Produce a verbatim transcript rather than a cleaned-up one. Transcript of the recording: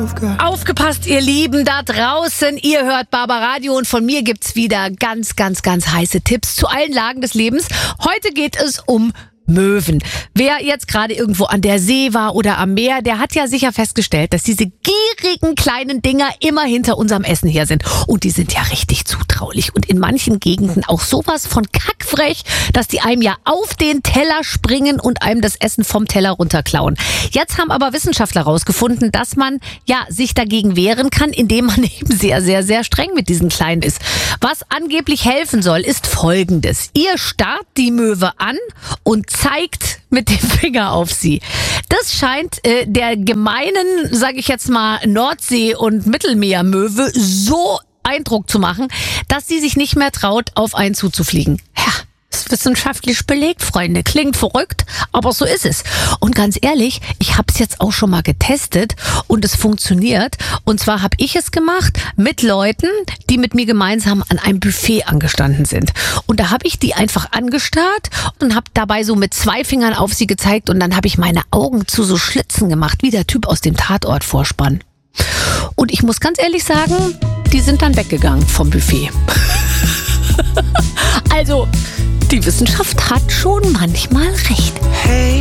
Aufgepasst, ihr Lieben da draußen. Ihr hört Barbaradio und von mir gibt's wieder ganz, ganz, ganz heiße Tipps zu allen Lagen des Lebens. Heute geht es um Möwen. Wer jetzt gerade irgendwo an der See war oder am Meer, der hat ja sicher festgestellt, dass diese gierigen kleinen Dinger immer hinter unserem Essen her sind. Und die sind ja richtig zutraulich und in manchen Gegenden auch sowas von kackfrech, dass die einem ja auf den Teller springen und einem das Essen vom Teller runterklauen. Jetzt haben aber Wissenschaftler herausgefunden, dass man ja sich dagegen wehren kann, indem man eben sehr, sehr, sehr streng mit diesen Kleinen ist. Was angeblich helfen soll, ist Folgendes. Ihr starrt die Möwe an und zeigt mit dem Finger auf sie. Das scheint äh, der gemeinen, sage ich jetzt mal, Nordsee- und Mittelmeermöwe so Eindruck zu machen, dass sie sich nicht mehr traut, auf einen zuzufliegen. Ja, ist wissenschaftlich belegt, Freunde. Klingt verrückt, aber so ist es. Und ganz ehrlich, ich habe es jetzt auch schon mal getestet und es funktioniert. Und zwar habe ich es gemacht mit Leuten, die mit mir gemeinsam an einem Buffet angestanden sind. Und da habe ich die einfach angestarrt und habe dabei so mit zwei Fingern auf sie gezeigt und dann habe ich meine Augen zu so Schlitzen gemacht, wie der Typ aus dem Tatort-Vorspann. Und ich muss ganz ehrlich sagen, die sind dann weggegangen vom Buffet. Also, die Wissenschaft hat schon manchmal recht. Hey.